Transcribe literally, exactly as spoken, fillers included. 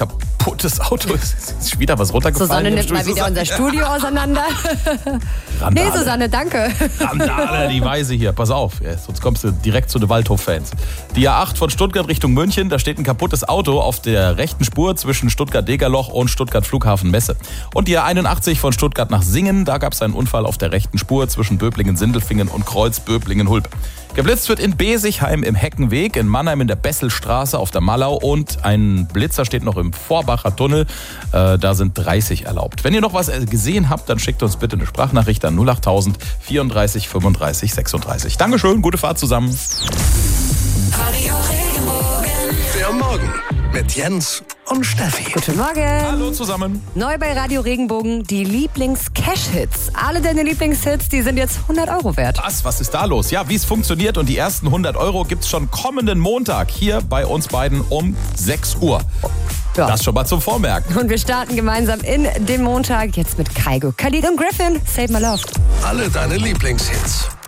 Kaputtes Auto. Ist wieder was runtergefallen. Susanne nimmt mal wieder unser Studio auseinander. Randale. Nee, Susanne, danke. Randale, die Weise hier. Pass auf, ja, sonst kommst du direkt zu den Waldhof-Fans. Die A acht von Stuttgart Richtung München, da steht ein kaputtes Auto auf der rechten Spur zwischen Stuttgart-Degerloch und Stuttgart-Flughafen-Messe. Und die A einundachtzig von Stuttgart nach Singen, da gab es einen Unfall auf der rechten Spur zwischen Böblingen-Sindelfingen und Kreuz-Böblingen-Hulp. Geblitzt wird in Besigheim im Heckenweg, in Mannheim in der Besselstraße auf der Mallau und ein Blitzer steht noch im Vorbacher Tunnel. Äh, da sind dreißig erlaubt. Wenn ihr noch was gesehen habt, dann schickt uns bitte eine Sprachnachricht an null acht tausend vierunddreißig fünfunddreißig sechsunddreißig. Dankeschön, gute Fahrt zusammen. Radio Regenbogen. Der Morgen mit Jens und Steffi. Guten Morgen. Hallo zusammen. Neu bei Radio Regenbogen, die Lieblings-Cash-Hits. Alle deine Lieblingshits, die sind jetzt hundert Euro wert. Was? Was ist da los? Ja, wie es funktioniert und die ersten hundert Euro gibt's schon kommenden Montag hier bei uns beiden um sechs Uhr. Ja. Das schon mal zum Vormerken. Und wir starten gemeinsam in den Montag jetzt mit Kygo, Khalid und Griffin. Save My Love. Alle deine Lieblingshits.